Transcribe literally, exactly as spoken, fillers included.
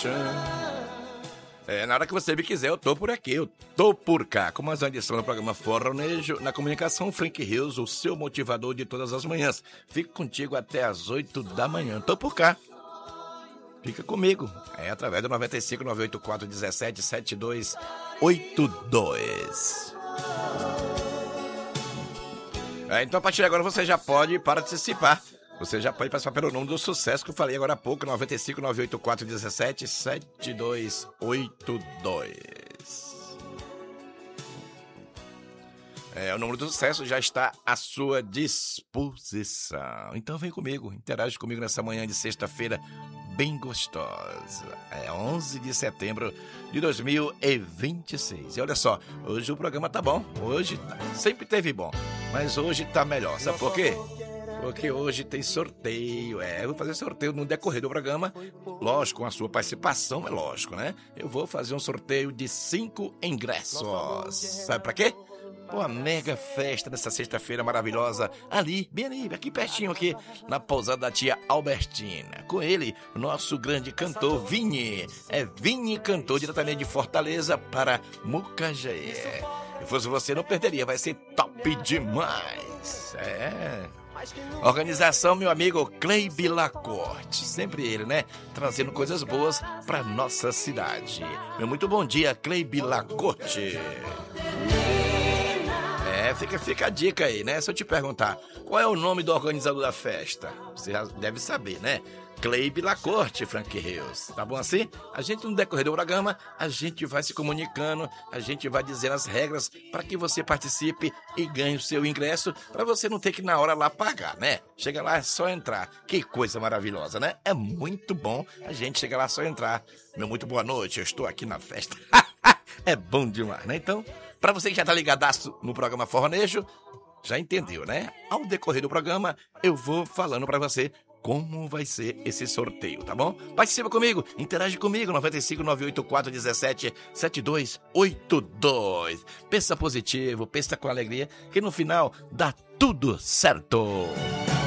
É, na hora que você me quiser, eu tô por aqui, eu tô por cá. Com mais uma edição do programa Forronejo, na comunicação Frank Rios, o seu motivador de todas as manhãs. Fico contigo até as oito da manhã. Tô por cá. Fica comigo. É através do nove cinco nove oito quatro um sete sete dois oito dois. É, então, a partir de agora, você já pode participar. Você já pode participar pelo número do sucesso que eu falei agora há pouco, nove cinco nove oito quatro um sete sete dois oito dois. É, o número do sucesso já está à sua disposição. Então vem comigo, interage comigo nessa manhã de sexta-feira bem gostosa. É onze de setembro de dois mil e vinte e seis. E olha só, hoje o programa tá bom. Hoje sempre teve bom, mas hoje tá melhor. Sabe por quê? Porque hoje tem sorteio, é, eu vou fazer sorteio no decorrer do programa, lógico, com a sua participação, é lógico, né? Eu vou fazer um sorteio de cinco ingressos, sabe pra quê? Pô, uma mega festa nessa sexta-feira maravilhosa, ali, bem ali, aqui pertinho aqui, na pousada da tia Albertina. Com ele, o nosso grande cantor, Vini, é Vini, cantor diretamente de Fortaleza para Mucajaí. Se fosse você, não perderia, vai ser top demais, é... Organização, meu amigo Cleibe Lacorte, sempre ele, né? Trazendo coisas boas pra nossa cidade. Meu muito bom dia, Cleibe Lacorte. É, fica, fica a dica aí, né? Se eu te perguntar, qual é o nome do organizador da festa? Você já deve saber, né? Cleibe Lacorte, Frank Rios. Tá bom assim? A gente, no decorrer do programa, a gente vai se comunicando, a gente vai dizendo as regras para que você participe e ganhe o seu ingresso, para você não ter que na hora lá pagar, né? Chega lá, é só entrar. Que coisa maravilhosa, né? É muito bom a gente chegar lá, só entrar. Meu muito boa noite, eu estou aqui na festa. É bom demais, né? Então, para você que já tá ligadaço no programa Forronejo, já entendeu, né? Ao decorrer do programa, eu vou falando para você como vai ser esse sorteio, tá bom? Participa comigo, interage comigo, nove cinco nove oito quatro um sete sete dois oito dois. Pensa positivo, pensa com alegria, que no final dá tudo certo.